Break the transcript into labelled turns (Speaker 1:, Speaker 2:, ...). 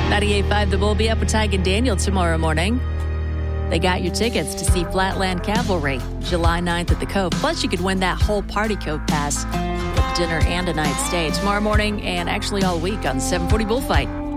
Speaker 1: 98.5 The Bull. Be up with Tig and Daniel tomorrow morning. They got your tickets to see Flatland Cavalry July 9th at the Cove. Plus, you could win that whole Party Cove pass with dinner and a night stay tomorrow morning and actually all week on 740 Bullfight.